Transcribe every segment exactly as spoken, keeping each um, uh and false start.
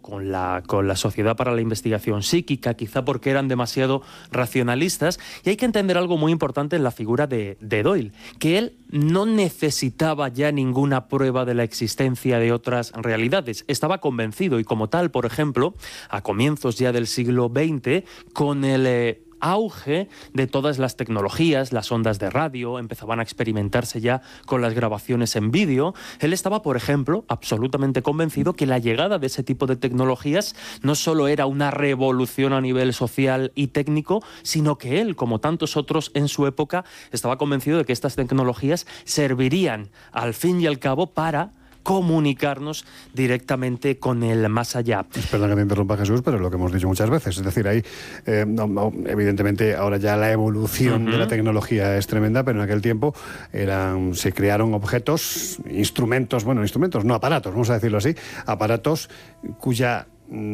con la, con la Sociedad para la Investigación Psíquica, quizá porque eran demasiado racionalistas, y hay que entender algo muy importante en la figura de, de Doyle, que él no necesitaba ya ninguna prueba de la existencia de otras realidades. Estaba convencido y como tal, por ejemplo, a comienzos ya del siglo veinte, con el eh, auge de todas las tecnologías, las ondas de radio, empezaban a experimentarse ya con las grabaciones en vídeo. Él estaba, por ejemplo, absolutamente convencido que la llegada de ese tipo de tecnologías no solo era una revolución a nivel social y técnico, sino que él, como tantos otros en su época, estaba convencido de que estas tecnologías servirían, al fin y al cabo, para comunicarnos directamente con el más allá. Perdón que te interrumpa, Jesús, pero es lo que hemos dicho muchas veces. Es decir, hay, eh, no, no, evidentemente, ahora ya la evolución uh-huh. de la tecnología es tremenda, pero en aquel tiempo eran, se crearon objetos, instrumentos, bueno, instrumentos, no aparatos, vamos a decirlo así, aparatos cuya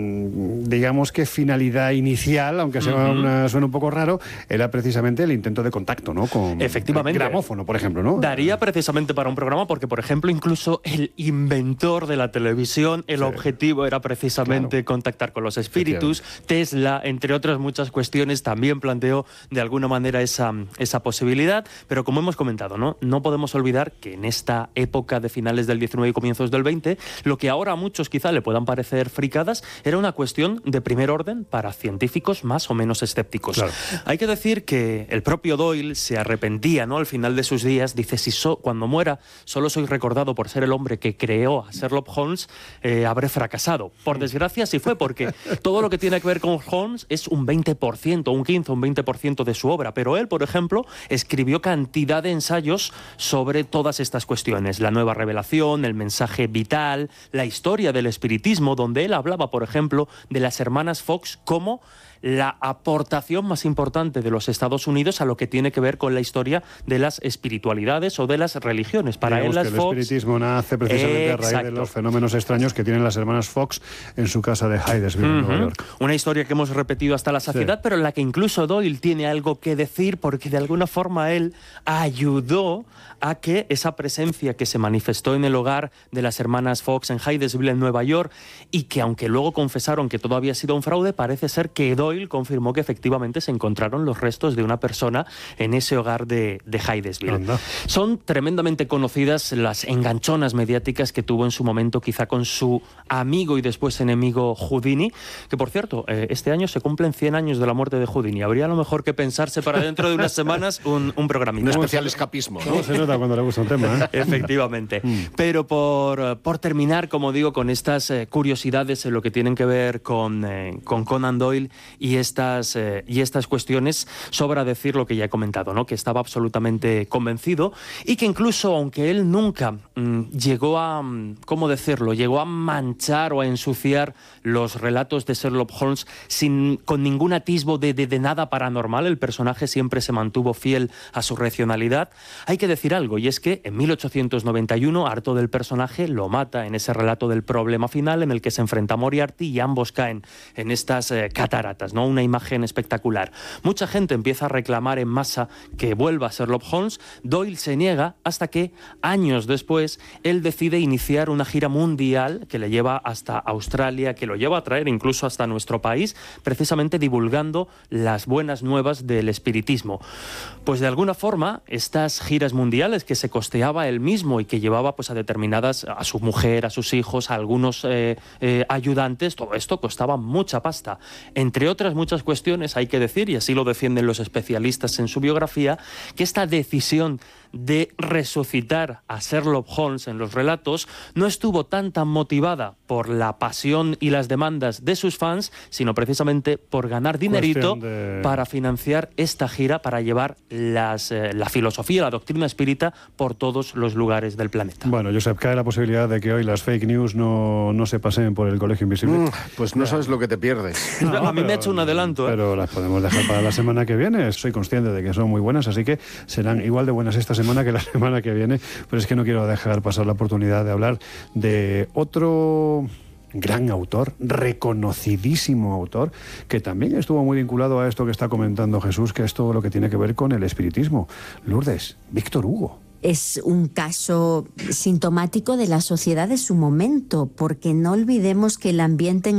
digamos que finalidad inicial, aunque sea uh-huh. una, suene un poco raro, era precisamente el intento de contacto, ¿no? Con efectivamente. El gramófono, por ejemplo, ¿no? Daría precisamente para un programa, porque, por ejemplo, incluso el inventor de la televisión, el sí. objetivo era precisamente claro. contactar con los espíritus. Tesla, entre otras muchas cuestiones, también planteó de alguna manera esa, esa posibilidad, pero como hemos comentado, ¿no? No podemos olvidar que en esta época de finales del diecinueve y comienzos del veinte, lo que ahora a muchos quizá le puedan parecer fricadas, era una cuestión de primer orden para científicos más o menos escépticos. Claro. Hay que decir que el propio Doyle se arrepentía, ¿no? Al final de sus días, dice, si so, cuando muera solo soy recordado por ser el hombre que creó a Sherlock Holmes, eh, habré fracasado. Por desgracia sí fue, porque todo lo que tiene que ver con Holmes es un veinte por ciento, un quince, un veinte por ciento de su obra, pero él, por ejemplo, escribió cantidad de ensayos sobre todas estas cuestiones, la nueva revelación, el mensaje vital, la historia del espiritismo, donde él hablaba, por ejemplo, de las hermanas Fox como la aportación más importante de los Estados Unidos a lo que tiene que ver con la historia de las espiritualidades o de las religiones. Para Digamos él las que el Fox... espiritismo nace precisamente eh, a raíz de los fenómenos extraños que tienen las hermanas Fox en su casa de Hydesville, uh-huh. en Nueva York. Una historia que hemos repetido hasta la saciedad, sí. pero en la que incluso Doyle tiene algo que decir, porque de alguna forma él ayudó a que esa presencia que se manifestó en el hogar de las hermanas Fox en Hydesville, en Nueva York, y que aunque luego confesaron que todo había sido un fraude, parece ser que Doyle confirmó que efectivamente se encontraron los restos de una persona en ese hogar de, de Hydesville. Anda. Son tremendamente conocidas las enganchonas mediáticas que tuvo en su momento quizá con su amigo y después enemigo Houdini, que por cierto, eh, este año se cumplen cien años de la muerte de Houdini. Habría a lo mejor que pensarse para dentro de unas semanas un, un programita. Un especial escapismo, ¿no? No se nota cuando le gusta un tema, ¿eh? Efectivamente. Mm. Pero por, por terminar, como digo, con estas eh, curiosidades en lo que tienen que ver con, eh, con Conan Doyle y estas, eh, y estas cuestiones, sobra decir lo que ya he comentado, ¿no? Que estaba absolutamente convencido y que incluso, aunque él nunca mmm, llegó a, ¿cómo decirlo?, llegó a manchar o a ensuciar los relatos de Sherlock Holmes sin, con ningún atisbo de, de, de nada paranormal, el personaje siempre se mantuvo fiel a su racionalidad. Hay que decir algo, y es que en mil ochocientos noventa y uno, harto del personaje, lo mata en ese relato del problema final en el que se enfrenta a Moriarty y ambos caen en estas eh, cataratas, ¿no? Una imagen espectacular. Mucha gente empieza a reclamar en masa que vuelva Sherlock Holmes. Doyle se niega hasta que, años después, él decide iniciar una gira mundial que le lleva hasta Australia, que lo lleva a traer incluso hasta nuestro país, precisamente divulgando las buenas nuevas del espiritismo. Pues de alguna forma, estas giras mundiales que se costeaba él mismo y que llevaba pues a determinadas, a su mujer, a sus hijos, a algunos eh, eh, ayudantes, todo esto costaba mucha pasta. Entre otras muchas cuestiones, hay que decir, y así lo defienden los especialistas en su biografía, que esta decisión de resucitar a Sherlock Holmes en los relatos no estuvo tan tan motivada por la pasión y las demandas de sus fans, sino precisamente por ganar dinerito de... para financiar esta gira, para llevar las, eh, la filosofía, la doctrina espírita por todos los lugares del planeta. Bueno, Josep, cae la posibilidad de que hoy las fake news no, no se pasen por el Colegio Invisible. Mm, pues no sabes lo que te pierdes. No, a mí pero, me ha hecho un adelanto. ¿eh? Pero las podemos dejar para la semana que viene. Soy consciente de que son muy buenas, así que serán igual de buenas esta semana que la semana que viene, pero es que no quiero dejar pasar la oportunidad de hablar de otro gran autor, reconocidísimo autor, que también estuvo muy vinculado a esto que está comentando Jesús, que es todo lo que tiene que ver con el espiritismo. Lourdes, Víctor Hugo. Es un caso sintomático de la sociedad de su momento, porque no olvidemos que el ambiente en